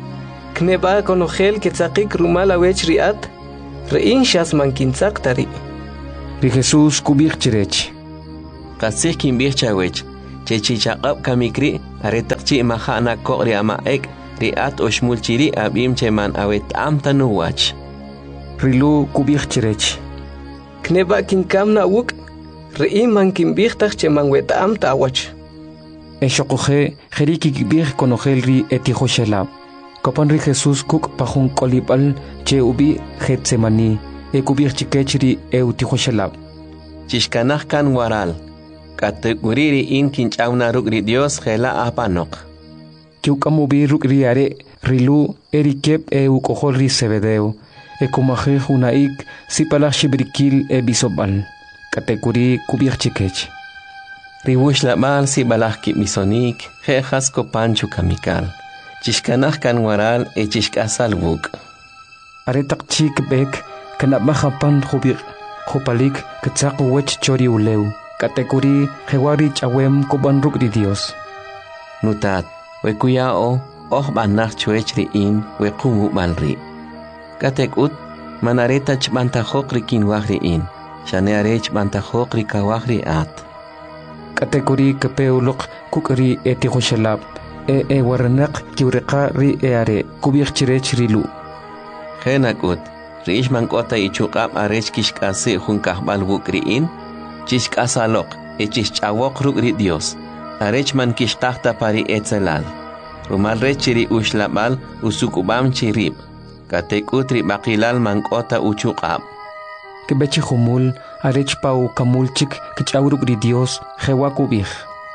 Kneba konogel ketzakik rumal awech riat, rein shas mankintzak tari. Ri Jesús kubir chirech. Kasih kimbir chawech, chechichaqab kamikri, aretakchi mahana kok ri amaek, riat oshmul chiri abim cheman awet am tanuwach. Rilu kubir chirech. Kneba kinkamna wuk, rein mankinbirtak cheman wet am tawach. Eshokoje, jeriki kibir konogel ri etihoshelab. Kapan ri Jesús kuk pahun kolipal che ubi Getsemani, ekubir chikechri eutihoshelab. Chishkanah kan waral, kateguriri in kinchawna rukri Dios gela apanok. Kiukamubi rukri are, rilu erikep eukohol ri sebedeo, ekumaje hunaik sipala shibrikil bisobal, kateguri kubir chikech. Riwush la mal si balahki misonik, jejas kopanchu kamikal. Chishkanah kan waral chishkasal wuk. Aretak chik bek, kanap mahapan hubir, hupalik ketsak wech chori uleu. Kategori hewari chawem koban rukri Dios. Nutat, wekuyao, banach chuechri in, wekumu balri. Katekut, manareta chbantajokri kinwahri in, shanearech bantajokri kawahri at. Kategori kepeulok kukri etihoshelab, waranak kiureka ri are, kubir chirech rilu. Henakut, riishman kota ichukab arech kishkase hunkahbal wukri in, chishkasalok, chishchawok rukri Dios, arechman kishtahta pari etzelal. Rumal rechiri ushlabal usukubam chirib, katekutri bakilal mankota uchukab. Kebechi humul, arech pau kamulchik kichawrukri Dios, hewakubih.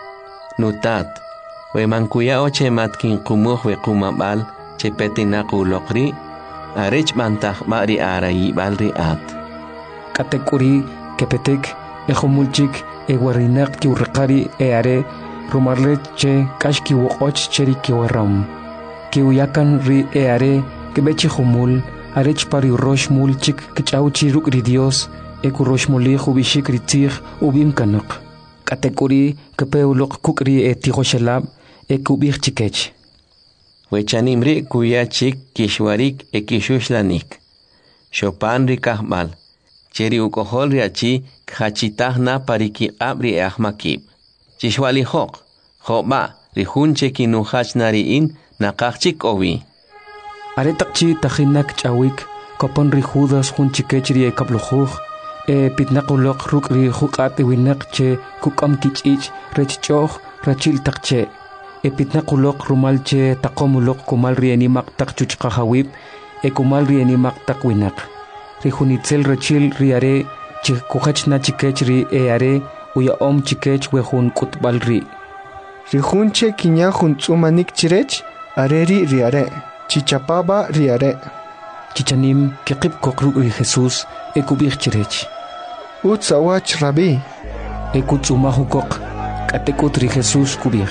Nutat, we mankuya oche matkin kumuh we kumabal, che petinakulokri, arech mantah mari arayi balri at. Katekuri, kepetek, ejomulchik, warinak kiurrekari are, rumarle che kashki wokoch cheri kiwaram. Kiuyakan ri are, kebechi humul, arech pari rosh mulchik kichauchi rukri Dios, rosh muli hubishik ritzig ubim kanuk. Katekuri, kepeulok kukri etihoshelab, kubir chikech. Wechanimri kuyachik kishwarik kishuslanik. Chopan rikahmal. Cheri ukohol riachi khachitahna pariki abri ahmakib. Chishwali hok. Hoba rihunche kinuhachnari in nakachik owi. Aretakchi tahinak chawik kopon rihudas hunchikechri kapluhuj. Pitnakulok rukri hukat winak che kukam kichich rechchoh rachil takche. Pitnakulok rumalche takomulok kumal rienimak tak chuchkahawib kumal rienimak tak winak. Rihunitzel rachil riare chikuhachna chikech ri are uya om chikech wehun kutbal ri. Rihunche kinya huntsumanik chirech areri riare chichapaba riare. Chichanim kekip kokruk ri Jesús kubir chirech. Utsawach rabi. Ekutsumahukok katekut ri Jesús kubir.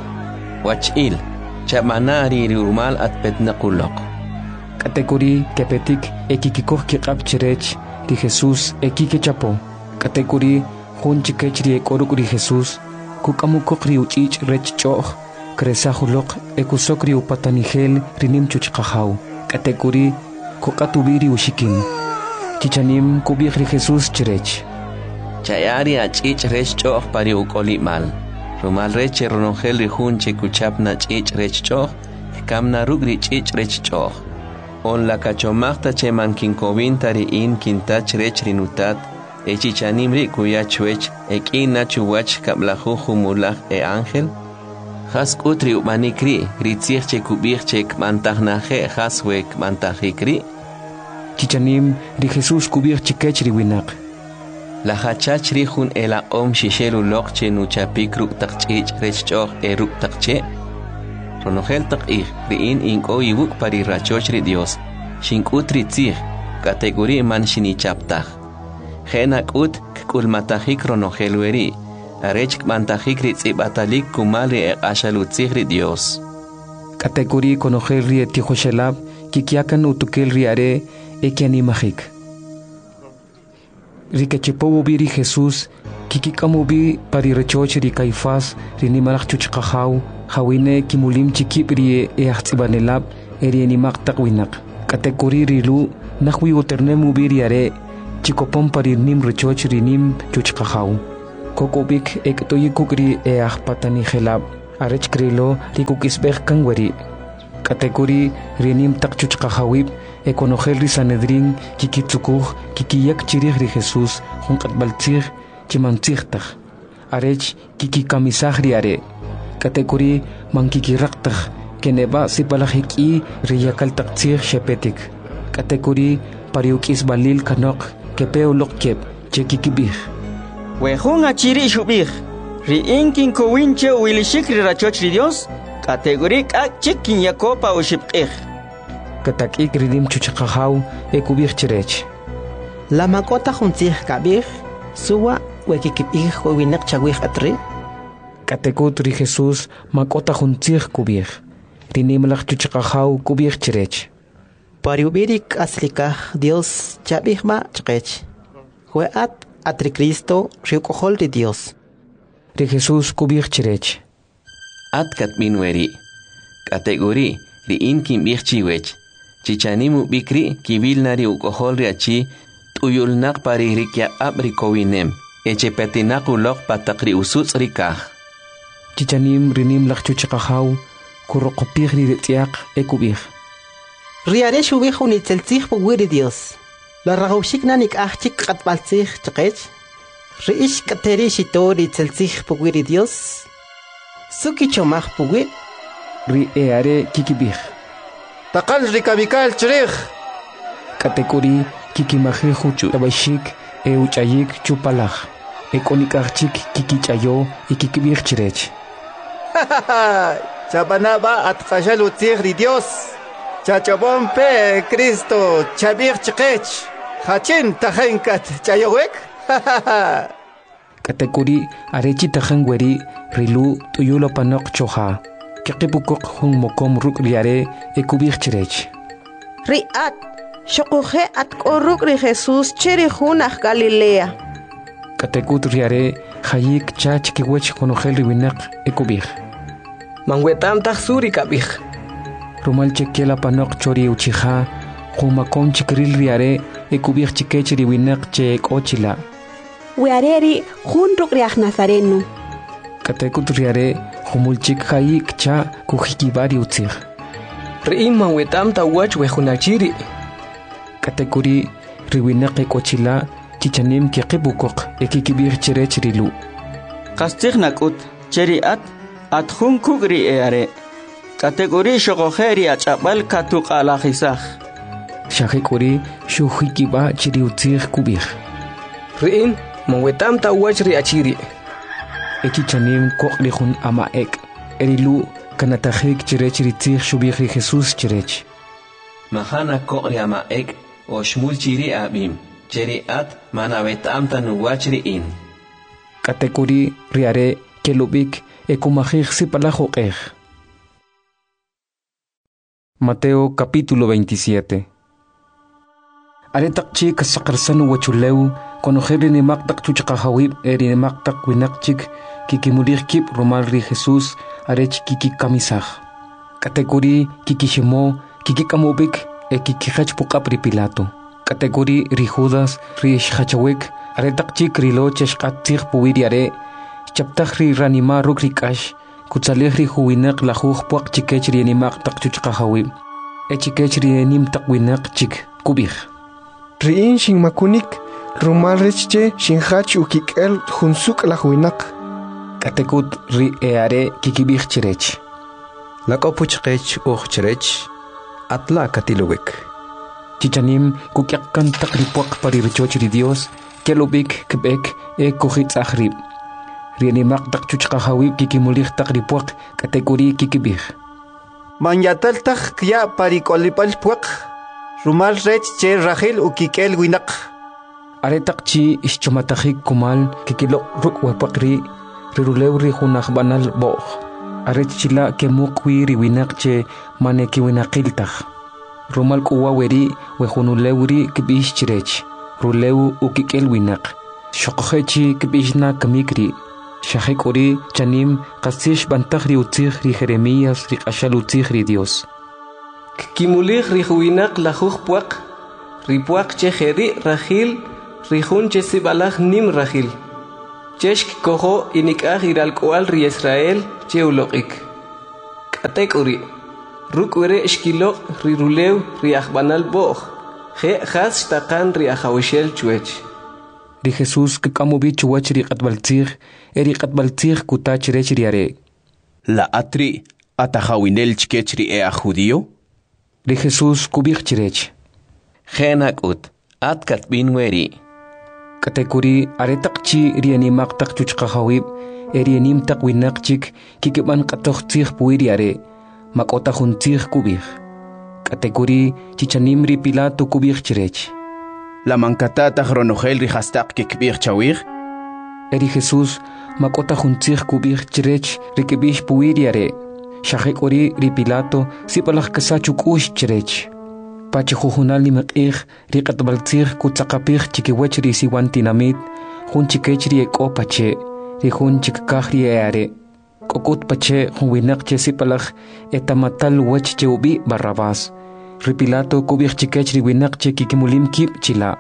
Wachil, chamanari rumal at petnakulok. Kategori kepetik ekikikoh kikap chirech ri Jesús ekikechapo. Kategori hun chikech ri ekoruk ri Jesús kukamukok ri uchich rechchoh kresahulok ekusok ri upatanihel rinim chuchkahaw. Kategori kokatubiri ushikin. Chichanim kubir ri Jesús chirech. Chayari achich rechchoh pari ukolimal. Rumal reche ronongel rihunche kuchapna chich rechchoh, kamna rugri chich rechchoh. On la cachomachta che mankinkovin tari in kintach rech rinutat, chichanimri kuya chuech, ina chuwach kablahu humulach ángel. Has kutri umanikri, ritzich che kubich che kmantahnaje haswe kmantahikri. Chichanim ri Jesús kubich chikech riwinak. La hachach rihun ela om shishelu lokche nuchapikru takchich rechchoh eruk takche. Ronogel takich riin inko yibuk pari rachoch ri Dios. Shinkutri tzich kategori man shinichaptach. Henak ut kulmatahik ronogel weri. Arech kmantahik ri tzibatalik kumal ri ashalutzich ri Dios. Kategori konogel ri etihoshelab kikiakan utukel ri are ekianimahik. Rikechepo biri Jesús kikikamubi pari rechoch ri Caifás ri nimalach chuchkahaw hawine kimulim chikipri eachtsibanelab erienimaq taqwinak katekuri rilu nakhwi uternemu biriare chikopon parirnim rechoch rinim chuchqahaw kokobik ektoyi kukri patani helab arech krilo likukisbek kangwari katekuri rinim taqchuchqahawib ekonogel risanedrin kikitsukuj kikiyak chirij ri Jesús junqatbaltzij chimantzijtaj arech kikikamisaj riare katekuri mankikiraqtaj keneba sipalajiki riyakaltaqtzij shepetik katekuri pariukis balil kanok kepeolok kep chekikibij wejun achiri shubij riinkin kowinche wilishik rirachoch ri Dios kategori k'ak kin yakopa ushibqij katak'ik ridim chuchqajaw ekubij chirech La makota juntzij kabij suwa wekikibij winaq chawij atri katekut ri Jesús makota juntzij kubij rinimlaj chuchqajaw kubij chirech pariubirik aslikaj Dios chabij ma chqech jueat atri Cristo riukohol ri Dios ri Jesús kubij chirech Atkat minweri kategori ri inkin bichchiwech chichanimu bikri kibilnari ukohol riachi tuyulnaq paririkya abri kowinem echepetinaq uloq pataqri usuts rikaj chichanim rinim laqchuchqajaw kuroqopij ri tiaq ekubij riare shubij unitzeltzij puwiri Dios la ragawshik nanik ajchik qatbaltzij chqech riish kateri shitori tzeltzij puwiri Dios suki chomaj puwir ri eare kikibij taqal rikabikal chirij katekuri kikimajiju tabashik euchayik chupalaj ekonikajchik kikichayo ikikibij chirech chabanaba atqashal utzij ri Dios chachabon pe Cristo chabij chqech hachin tajenkat chayowek katekuri arechi tajangweri rilu tuyulo panok choja kikipukok hun mokom ruk riare ekubij chirech riat shokuje at koruk ri Jesús chiri junaj Galilea katekut riare hayik chach kiwech konogel riwinaq ekubij manwetam taj suri kabij rumal chekela panok chori uchija humakom chikril riare ekubij chikech riwinaq che ekochila weareri junruk riaj Nazareno katekut riare humulchik hayik cha kujikibari utzij riin manwetam tawach wejunachiri katekuri riwinaq ekochila chichanim kiqipukok ekikibij chirech rilu qastij nak'ut cheriat atjun kugri eare kategori shogojeri ach'ab'al katuq'alajisaj shajikuri shujikiba chiri utzij kubij riin manwetam tawach ri achiri ekichanim koqrijun amaek erilu kanatajik chirech ritzij shubij ri Jesús chirech mahana koqri amaek o shmul chiri abim cheri at manawetam tanuwach riin katekuri riare kelubik ekumajij sipalajoqej Mateo capítulo 27 Aretaqchi kasaqarsanu wachuleu konojeri ni maqtaq chuchqahawib eri maqtaq winaqchik kikimulij kib romal ri Jesús arech kikikamisaj kategori kikishimo kikikamubik ekikijach puqap ri Pilato kategori ri Judas ri shachawek aretaqchi krilo cheshqatzij puwiriare chaptaj ri ranima ruk ri k'ax kutsalij ri juwinaq lajuj puaq chikech ri nimaqtaq chuchqahawib echikech ri nimtaq winaq chik kubij riin shinmakunik rumal richche shinjach ukik'el junsuk lajwinaq katekut ri eare kikibij chirech lak'opuchqech uj chirech atla katilubik chichanim kukyaqkan taq ri puaq parirchoch ri Dios kelubik kib'ek kujitz'aj rib rienimaqtaq chuchqahawib kikimulij taq ri puaq katekuri kikibij manyatal taj kya parik'olipal puaq rumal rech che rajil ukik'el winaq aretaqchi ixchomatajik kumal kikiloq ruk' wapaqri rirulew ri junaj banal b'oj arech chila kemuqwi ri winaq che manekiwinaqiltaj rumal k'uwa weri wejunulew ri kib'ix chirech rulew ukik'el winaq xoqojechi kib'ixna kamikri Shahekuri chanim qasish bantag ri utzig ri Jeremías ri qashal utzig ri Dios. Kimulig ri huinak la puak, ri puak che jeri rajil, ri hun che sibalaj nim rajil. Cheshk koho inikah iral kual ri Israel che ulokik. Katekuri, rukwere eshkilok ri rulew ri achbanal boch, je khas takan ri achawishel chuech. Ri Jesús que kamubi chuach ri qatbaltzig, eri qatbaltzig kutach rech ri are. La atri atajawinel chkech ri judío? Ri Jesús kubich chirech. Genak ut, atkat binweri. Katekuri aretaqchi ri animaq taq chuchqahawib, eri anim taq winaqchik kikiban qatoqtzig puiri are, makota juntzig kubich. Katekuri chichanim ri Pilato kubich chirech. La mancatata ronogel rijastaq kikbir chawir? Eri Jesús makota juntzig kubich chirech rikibish puiri are. Shahekuri ri Pilato sipalaj kasachuk ush chirech. Pachi jujunal ni maqih ri qatbaltzig kutzaqapih chikiwech ri siwantinamit jun chikech ri eko pache ri jun chikkaj ri are. Kokut pache jun winaq che sipalaj etamatal wech che ubi Barrabás. Ri Pilato kubich chikech ri winaq che kikimulim kib chila.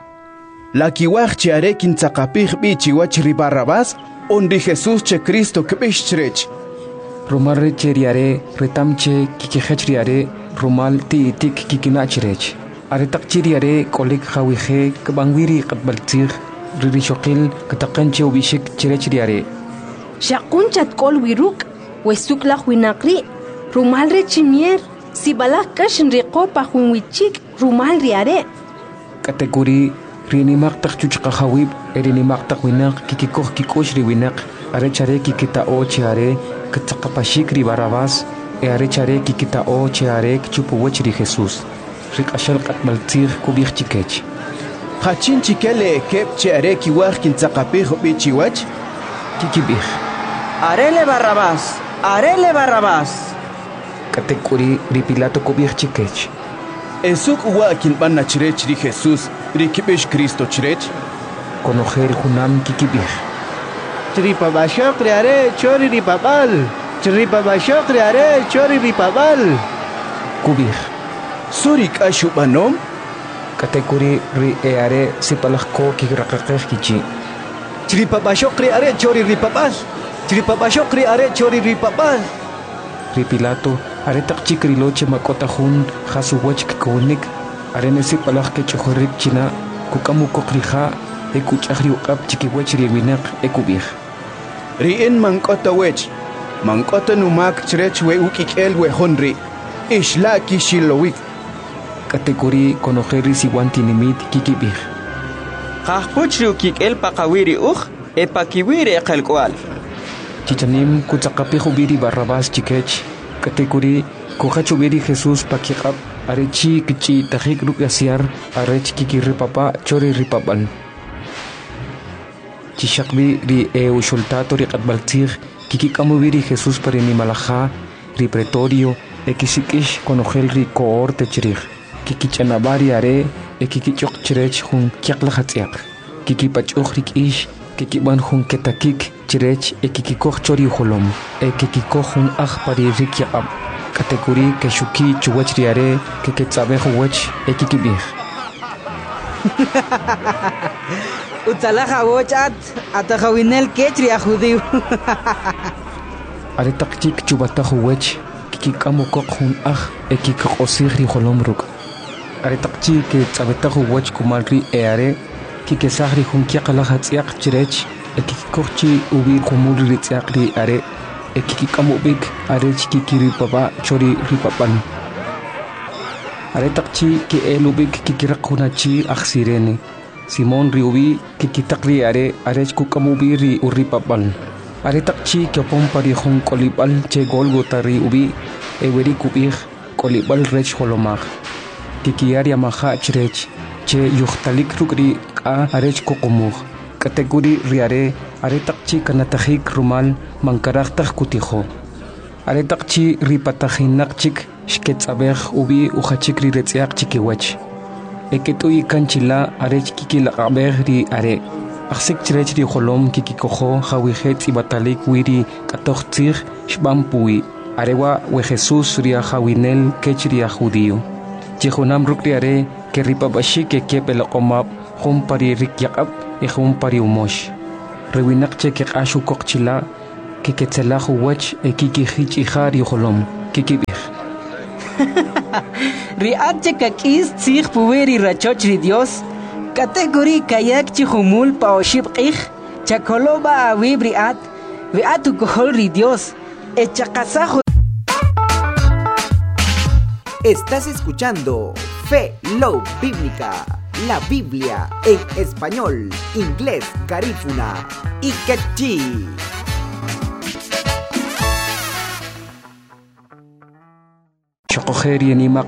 La kiwaj che are kintzaqapih bi chiwach ri Barrabás on ri Jesús che Cristo kbish chirech. Rumal cheriare retamche kikihechriare rumal ti tik kikinachirech. Aretak chiriare kolik hawihe kabangwiri qatbaltzig ririshokil kataqanche ubishik chirechriare. Shakunchat kol wiruk wesuklah winakri rumal rechimier sibalak kashin riqopa hunwichik rumal riare. Kategori rinimak tak chuchqahawib erinimak tak winak kikikoh kikosh ri winak arechare kikita o chiare katzaqapashik ri Barrabás arechare kikita o chiare kchupuwech ri Jesús rikashal qatmaltzig kubich chikech. Hachin chikele kep chiare kiwaj kintzaqapih bi chiwach? Kikibich. Arele Barrabás, arele Barrabás. Katekuri ri Pilato kubich chikech. Esuk uwa kinbana chirech ri Jesús ri kibish Cristo chirech? Konojer junam kikibich. Tripabashok riare chori ripabal. Tripabashok riare chori ripabal. Kubich. Surik ashubanom? Katekuri ri eare sipalakko kikrakakeh kichi. Tripabashok riare chori ripabal. Tripabashok riare chori ripabal. Ri Pilato are takchik ri loche makota hun khasuwach kikonik arene sipalak ke chohorik china kukamu kokrija ekuchahri uqab chikiwech ri winaq ekubich. Rien mankota wech, mankota numak chirech we ukikel we honri, ishla kishilowik. Kategori konojeri siwantinimit kikibich. Qahpuch ri ukikel paqawiri epakiwiri eqalkwal. Chichanim kutzaqapih ubiri Barrabás chikech. Kategori kuhachubiri Jesús pakiqab arechi kichi tajik rupiasiar arech kikiripapa chori ripapal. Chishakbi ri ushultato ri qatbaltzig kikikamubiri Jesús parini malaja ri pretorio ekisikish konojel ri cohorte chirich kikichanabari are ekikichok chirech jun kiaqlahatziak kikipachuk ri kish kikiban jun ketakik chirech ekikikoh chori holom ekikikoh jun pari ri kiaqab kategori keshuki chuwach ri are kiketsabeh wach ekikibih. Utalaja wochat atajawinel kechri a judío. Aretakchik chubatajo wech kikikamo kokhun ekikosir ri holomruk. Aretakchi ke tsabetajo wech kumalri eare kikesahri hun kiaqalahatsiaq chirech ekikikochi ubi kumulri tsiaqri are ekikamo big are kikiri papa chori ri papan. Aretakchi ke elubik kikirakunachi aksirene. Simon riubi kikitakri are arech kukamubi ri uripapal. Are takchi kyopon pari hon kolibal che Golgota ri ubi eweri kubih kolibal rech holomag. Kikiaria maha chirech che yuhtalik rukri ka arech kukumug. Kategori riare are takchi kanatajik rumal mankaraktak kutiho. Are takchi ripatahinakchik shketsabeh ubi uhachik ri retziak chikiwach. Eketui kanchila arech kikila aberri are Aksik cherech ri holom kikikojo hawihet ibatalik wiri katochtir shbampui. Arewa we Jesús ria hawinel kechria judío. Jehunam rukriare que ripabashi que pelaqomap humpari rikyaqab y humpari umosh. Rewinakche que ashu kokchila que ketzelahu wach e kiki hich ihari holom kikibih. Riache kakis tzig puweri rachoch ri Dios. Category kayak chihumul pa oshibqih. Chakoloba awibriat. Viatu kohol ri Dios. Echakasajo. Estás escuchando Fe Love Bíblica, la Biblia en español, inglés, garífuna y quechí. Shokojeri animak